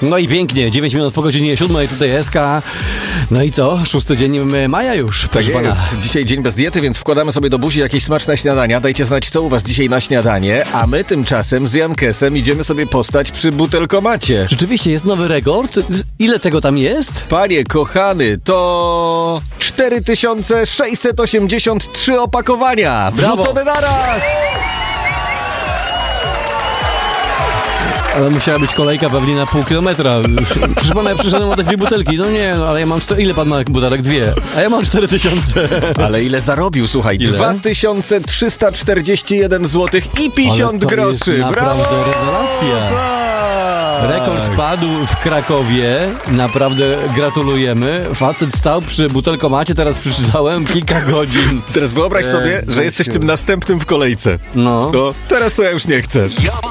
No i pięknie, 9 minut po godzinie 7, tutaj SK. No i co? 6 dzień maja już. Tak jest. Pana. Dzisiaj dzień bez diety, więc wkładamy sobie do buzi jakieś smaczne śniadania. Dajcie znać, co u was dzisiaj na śniadanie, a my tymczasem z Jankesem idziemy sobie postać przy butelkomacie. Rzeczywiście jest nowy rekord. Ile tego tam jest? Panie kochany, to 4683 opakowania. Wrzucone naraz! Ale musiała być kolejka pewnie na pół kilometra. Proszę pana, ja przyszedłem o te 2 butelki. No nie, ale ja mam ile pan ma butelek? 2. A ja mam 4000. Ale ile zarobił, słuchaj? Ile? 2341 zł i 50 groszy. Jest naprawdę rewelacja. Rekord padł w Krakowie. Naprawdę gratulujemy. Facet stał przy butelkomacie, teraz przeczytałem kilka godzin. Teraz wyobraź sobie, że jesteś tym następnym w kolejce. No. To teraz to ja już nie chcę.